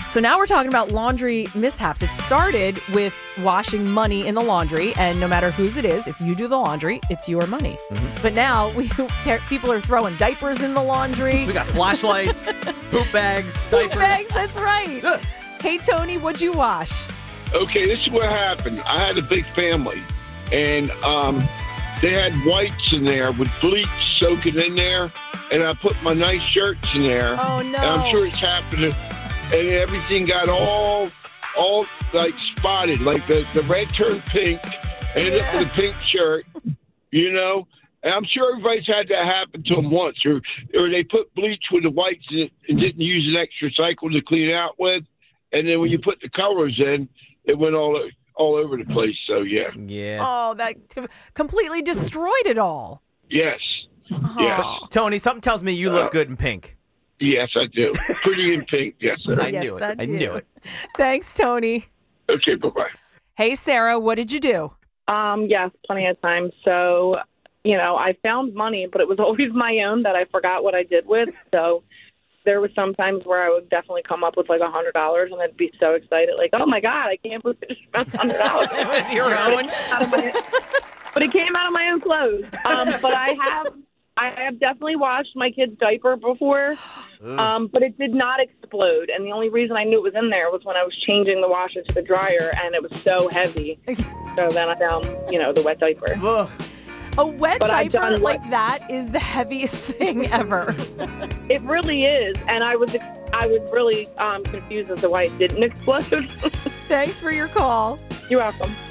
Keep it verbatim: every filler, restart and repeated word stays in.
So now we're talking about laundry mishaps. It started with washing money in the laundry, and no matter whose it is, if you do the laundry, it's your money. Mm-hmm. But now we people are throwing diapers in the laundry. We got flashlights, poop bags, diapers. Poop bags, that's right. Hey, Tony, what'd you wash? Okay, this is what happened. I had a big family, and um, they had whites in there with bleach soaking in there, and I put my nice shirts in there. Oh, no. And I'm sure it's happening. And everything got all, all like spotted. Like the, the red turned pink, ended up with a pink shirt, you know. And I'm sure everybody's had that happen to them once. Or, or they put bleach with the whites in it and didn't use an extra cycle to clean it out with. And then when you put the colors in, it went all all over the place. So, yeah. Yeah. Oh, that t- completely destroyed it all. Yes. Oh. Yes. Tony, something tells me you look Uh, good in pink. Yes, I do. Pretty in pink. Yes, sir. I yes, knew it. I, I do. knew it. Thanks, Tony. Okay, bye-bye. Hey, Sarah, what did you do? Um, yes, plenty of times. So, you know, I found money, but it was always my own that I forgot what I did with. So there was some times where I would definitely come up with like a hundred dollars, and I'd be so excited, like, oh my god, I can't believe I just spent a hundred dollars. It was your own. But it came out of my own clothes. Um, but I have, I have definitely washed my kid's diaper before, um, but it did not explode. And the only reason I knew it was in there was when I was changing the washer to the dryer, and it was so heavy. So then I found, you know, the wet diaper. Ugh. A wet But I've diaper done like what- that is the heaviest thing ever. It really is, and I was I was really um, confused as to why it didn't explode. Thanks for your call. You're welcome.